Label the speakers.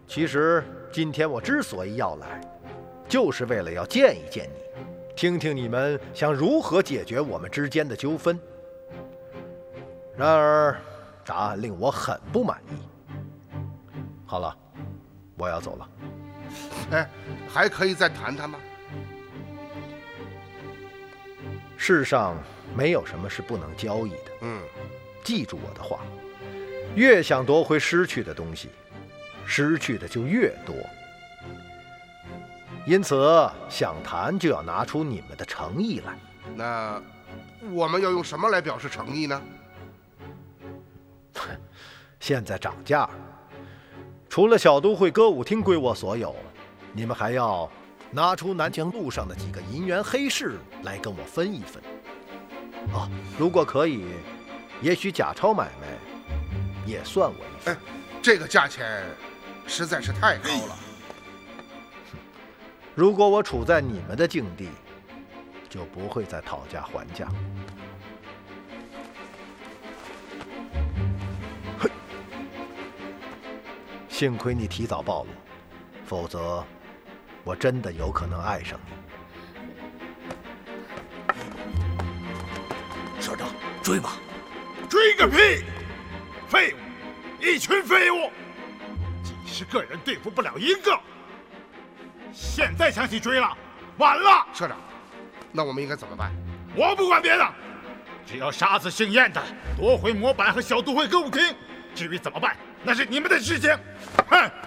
Speaker 1: 其实今天我之所以要来，就是为了要见一见你，听听你们想如何解决我们之间的纠纷。然而，答案令我很不满意。好了，我要走了。
Speaker 2: 哎，还可以再谈谈吗？
Speaker 1: 世上没有什么是不能交易的。记住我的话，越想夺回失去的东西，失去的就越多。因此，想谈就要拿出你们的诚意来。
Speaker 2: 那我们要用什么来表示诚意呢？
Speaker 1: 现在涨价，除了小都会歌舞厅归我所有，你们还要拿出南江路上的几个银元黑市来跟我分一分。如果可以，也许假钞买卖也算我一份。
Speaker 2: 这个价钱实在是太高了。
Speaker 1: 如果我处在你们的境地，就不会再讨价还价。幸亏你提早暴露，否则我真的有可能爱上你。
Speaker 3: 社长，追吧！
Speaker 4: 追个屁！废物，一群废物！几十个人对付不了一个。现在想起追了，晚了。
Speaker 2: 社长，那我们应该怎么办？
Speaker 4: 我不管别的，只要杀死姓燕的，夺回模板和小都会歌舞厅。至于怎么办，那是你们的事情。哼！